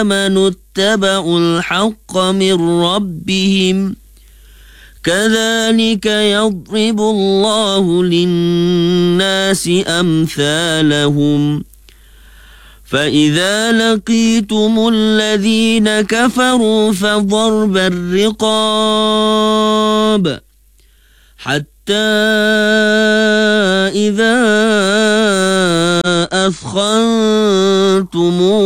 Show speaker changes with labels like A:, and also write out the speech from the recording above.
A: آمنوا اتبعوا الحق من ربهم كذلك يضرب الله للناس أمثالهم فإذا لقيتم الذين كفروا فضرب الرقاب حتى إذا أثخنتموهم